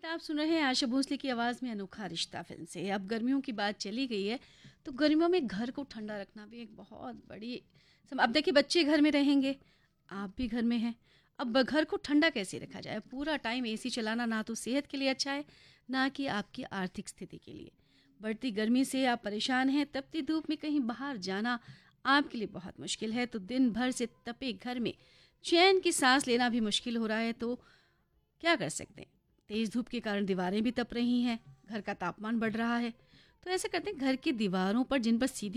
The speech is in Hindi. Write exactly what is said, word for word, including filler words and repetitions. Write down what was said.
गीत आप सुन रहे हैं आशा भोसले की आवाज़ में अनोखा रिश्ता फिल्म से। अब गर्मियों की बात चली गई है तो गर्मियों में घर को ठंडा रखना भी एक बहुत बड़ी सम अब देखिए बच्चे घर में रहेंगे, आप भी घर में हैं। अब घर को ठंडा कैसे रखा जाए? पूरा टाइम एसी चलाना ना तो सेहत के लिए अच्छा है, ना कि आपकी आर्थिक स्थिति के लिए। बढ़ती गर्मी से आप परेशान हैं, तपती धूप में कहीं बाहर जाना आपके लिए बहुत मुश्किल है, तो दिन भर से तपे घर में चैन की सांस लेना भी मुश्किल हो रहा है, तो क्या कर सकते हैं? तेज धूप के कारण दीवारें भी तप रही हैं, घर का तापमान बढ़ रहा है। तो ऐसे करते हैं, घर की दीवारों पर जिन पर सीधी